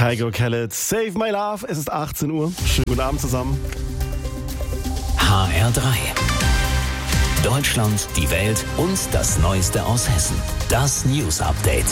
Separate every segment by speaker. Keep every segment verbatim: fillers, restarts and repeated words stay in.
Speaker 1: Kygo Khaled, Save My Love. Es ist achtzehn Uhr. Schönen guten Abend zusammen.
Speaker 2: H R drei. Deutschland, die Welt und das Neueste aus Hessen. Das News Update.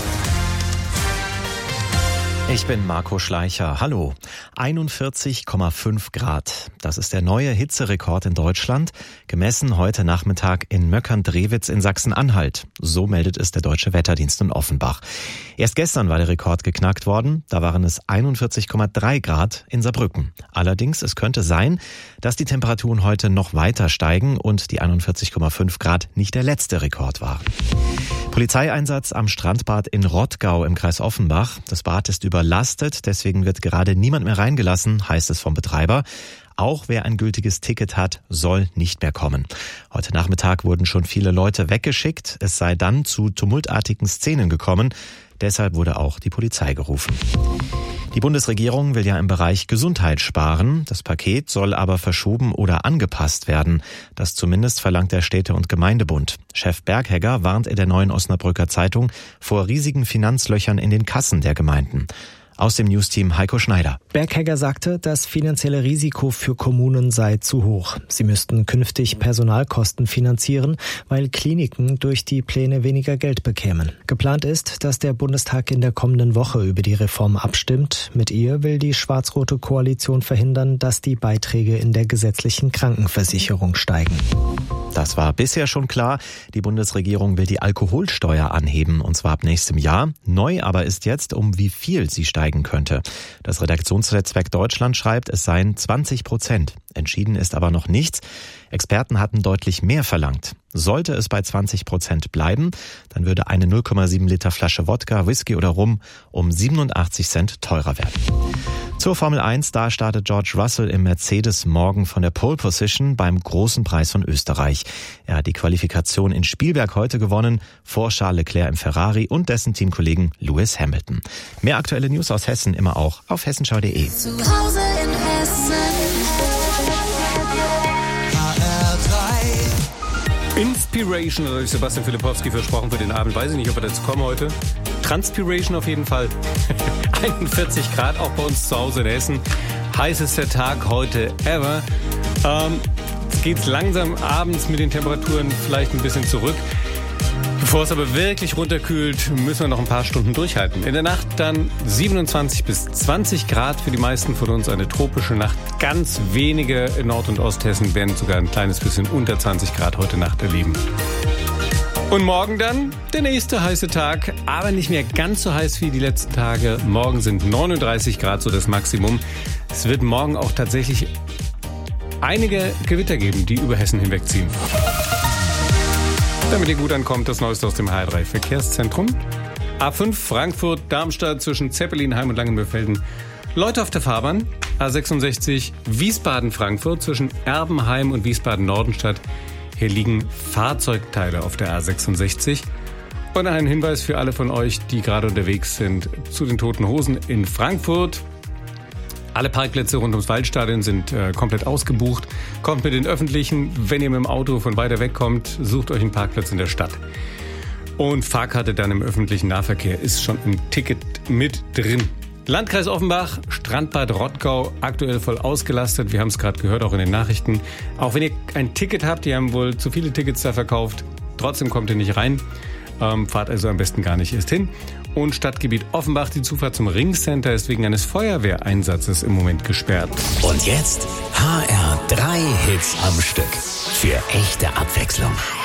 Speaker 3: Ich bin Marco Schleicher. Hallo. einundvierzig Komma fünf Grad. Das ist der neue Hitzerekord in Deutschland, gemessen heute Nachmittag in Möckern-Drewitz in Sachsen-Anhalt. So meldet es der Deutsche Wetterdienst in Offenbach. Erst gestern war der Rekord geknackt worden. Da waren es einundvierzig Komma drei Grad in Saarbrücken. Allerdings, es könnte sein, dass die Temperaturen heute noch weiter steigen und die einundvierzig Komma fünf Grad nicht der letzte Rekord waren. Polizeieinsatz am Strandbad in Rottgau im Kreis Offenbach. Das Bad ist überlastet, deswegen wird gerade niemand mehr reingelassen, heißt es vom Betreiber. Auch wer ein gültiges Ticket hat, soll nicht mehr kommen. Heute Nachmittag wurden schon viele Leute weggeschickt. Es sei dann zu tumultartigen Szenen gekommen. Deshalb wurde auch die Polizei gerufen. Die Bundesregierung will ja im Bereich Gesundheit sparen. Das Paket soll aber verschoben oder angepasst werden. Das zumindest verlangt der Städte- und Gemeindebund. Chef Berghegger warnt in der Neuen Osnabrücker Zeitung vor riesigen Finanzlöchern in den Kassen der Gemeinden. Aus dem Newsteam Heiko Schneider.
Speaker 4: Berghegger sagte, das finanzielle Risiko für Kommunen sei zu hoch. Sie müssten künftig Personalkosten finanzieren, weil Kliniken durch die Pläne weniger Geld bekämen. Geplant ist, dass der Bundestag in der kommenden Woche über die Reform abstimmt. Mit ihr will die schwarz-rote Koalition verhindern, dass die Beiträge in der gesetzlichen Krankenversicherung steigen.
Speaker 3: Das war bisher schon klar. Die Bundesregierung will die Alkoholsteuer anheben, und zwar ab nächstem Jahr. Neu aber ist jetzt, um wie viel sie steigen könnte. Das Redaktionsnetzwerk Deutschland schreibt, es seien zwanzig Prozent. Entschieden ist aber noch nichts. Experten hatten deutlich mehr verlangt. Sollte es bei zwanzig Prozent bleiben, dann würde eine null Komma sieben Liter Flasche Wodka, Whisky oder Rum um siebenundachtzig Cent teurer werden. Zur Formel eins, da startet George Russell im Mercedes morgen von der Pole Position beim Großen Preis von Österreich. Er hat die Qualifikation in Spielberg heute gewonnen, vor Charles Leclerc im Ferrari und dessen Teamkollegen Lewis Hamilton. Mehr aktuelle News aus Hessen immer auch auf hessenschau punkt de.
Speaker 5: Zu Hause in Hessen.
Speaker 6: Inspiration, oder Sebastian Filipowski versprochen für den Abend. Weiß ich nicht, ob wir dazu kommen heute. Transpiration auf jeden Fall. einundvierzig Grad auch bei uns zu Hause in Hessen. Heißester Tag heute ever. Ähm, jetzt geht's langsam abends mit den Temperaturen vielleicht ein bisschen zurück. Bevor es aber wirklich runterkühlt, müssen wir noch ein paar Stunden durchhalten. In der Nacht dann siebenundzwanzig bis zwanzig Grad für die meisten von uns. Eine tropische Nacht. Ganz wenige in Nord- und Osthessen werden sogar ein kleines bisschen unter zwanzig Grad heute Nacht erleben. Und morgen dann der nächste heiße Tag, aber nicht mehr ganz so heiß wie die letzten Tage. Morgen sind neununddreißig Grad so das Maximum. Es wird morgen auch tatsächlich einige Gewitter geben, die über Hessen hinwegziehen. Damit ihr gut ankommt, das Neueste aus dem H R drei Verkehrszentrum. A fünf Frankfurt, Darmstadt zwischen Zeppelinheim und Langenböfelden. Leute auf der Fahrbahn. A sechsundsechzig Wiesbaden-Frankfurt zwischen Erbenheim und Wiesbaden-Nordenstadt. Hier liegen Fahrzeugteile auf der A sechsundsechzig. Und ein Hinweis für alle von euch, die gerade unterwegs sind zu den Toten Hosen in Frankfurt. Alle Parkplätze rund ums Waldstadion sind äh, komplett ausgebucht. Kommt mit den Öffentlichen. Wenn ihr mit dem Auto von weiter weg kommt, sucht euch einen Parkplatz in der Stadt. Und Fahrkarte dann im öffentlichen Nahverkehr ist schon im Ticket mit drin. Landkreis Offenbach, Strandbad Rottgau, aktuell voll ausgelastet. Wir haben es gerade gehört, auch in den Nachrichten. Auch wenn ihr ein Ticket habt, die haben wohl zu viele Tickets da verkauft. Trotzdem kommt ihr nicht rein. Ähm, fahrt also am besten gar nicht erst hin. Und Stadtgebiet Offenbach, die Zufahrt zum Ringcenter ist wegen eines Feuerwehreinsatzes im Moment gesperrt.
Speaker 2: Und jetzt H R drei Hits am Stück. Für echte Abwechslung.